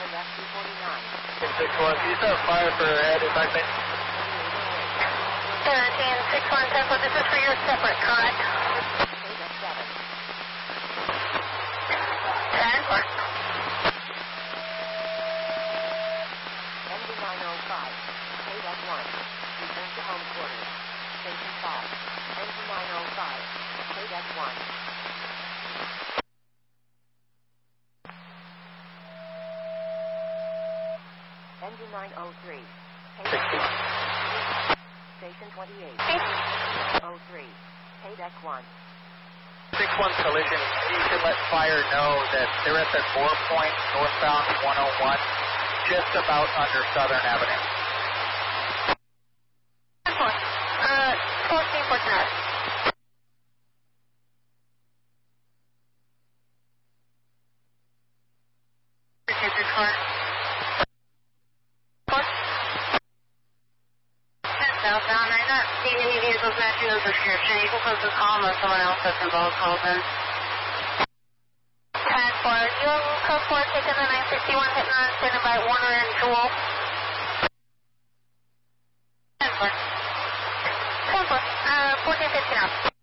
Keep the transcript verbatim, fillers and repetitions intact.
six one, do you start fire for head if I may? seventeen, six one, Tempo, this is for your separate, correct? ten. Engine nine oh five, K D A C one, return to home quarters. Station five, Engine nine oh five, K D A C one. Engine nine oh three, K D A C one. Station twenty-eight, oh three, K D A C one. six one collision, you should let fire know that they're at the Gore Point northbound one oh one, just about under Southern Avenue. Uh, fourteen fourteen. Southbound, I'm not seeing any vehicles matching the description. You can close the call unless someone else that's involved calls in. ten four, you have code four taking the nine sixty-one hitting on standing by Warner and Jewel. ten four. ten four, uh, fourteen fifteen out.